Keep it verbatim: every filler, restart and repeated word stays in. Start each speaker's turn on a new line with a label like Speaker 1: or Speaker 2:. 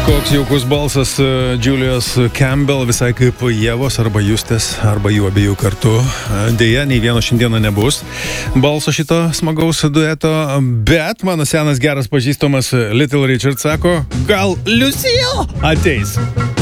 Speaker 1: Koks jaukus balsas Julius Campbell, visai kaip Ievos arba Justės, arba jų abiejų kartu. Deja, nei vieno šiandieną nebus balso šito smagaus dueto, bet mano senas geras pažįstamas Little Richard sako, gal Lucille ateis.